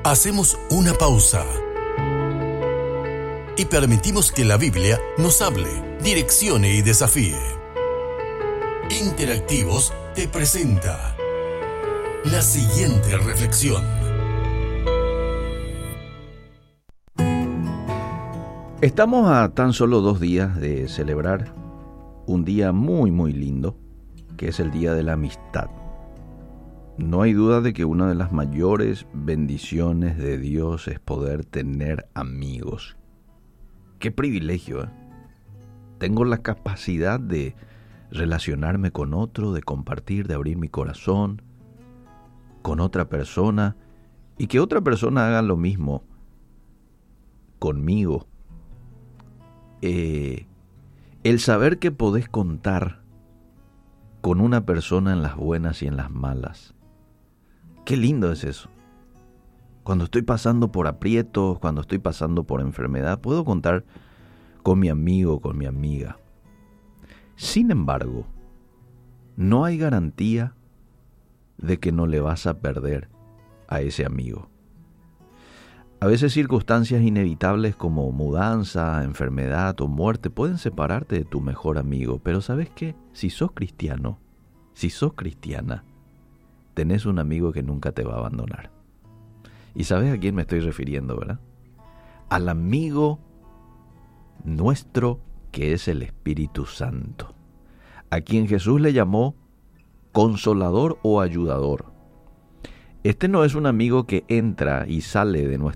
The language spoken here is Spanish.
Hacemos una pausa y permitimos que la Biblia nos hable, direccione y desafíe. Interactivos te presenta la siguiente reflexión. Estamos a tan solo 2 días de celebrar un día muy muy lindo, que es el Día de la Amistad. No hay duda de que una de las mayores bendiciones de Dios es poder tener amigos. ¡Qué privilegio! Tengo la capacidad de relacionarme con otro, de compartir, de abrir mi corazón con otra persona y que otra persona haga lo mismo conmigo. El saber que podés contar con una persona en las buenas y en las malas. Qué lindo es eso. Cuando estoy pasando por aprietos, cuando estoy pasando por enfermedad, puedo contar con mi amigo, con mi amiga. Sin embargo, no hay garantía de que no le vas a perder a ese amigo. A veces circunstancias inevitables como mudanza, enfermedad o muerte pueden separarte de tu mejor amigo, pero ¿sabes qué? Si sos cristiano, si sos cristiana, tenés un amigo que nunca te va a abandonar. ¿Y sabes a quién me estoy refiriendo, verdad? Al amigo nuestro que es el Espíritu Santo, a quien Jesús le llamó Consolador o Ayudador. Este no es un amigo que entra y sale de nuestra